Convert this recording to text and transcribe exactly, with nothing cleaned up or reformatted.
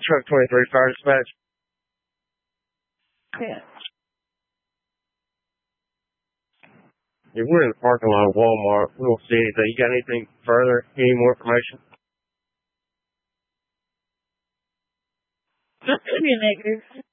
Truck twenty-three, Fire Dispatch. Yeah. Yeah, we're in the parking lot of Walmart. We don't see anything. You got anything further? Any more information? Just be negative.